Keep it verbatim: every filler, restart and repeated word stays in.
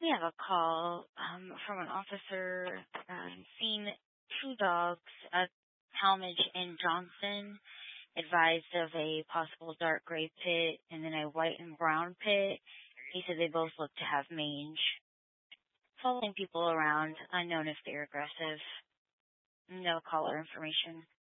We have a call um, from an officer um, seen two dogs at Talmadge and Johnson, advised of a possible dark gray pit and then a white and brown pit. He said they both look to have mange. Following people around, unknown if they're aggressive. No caller information.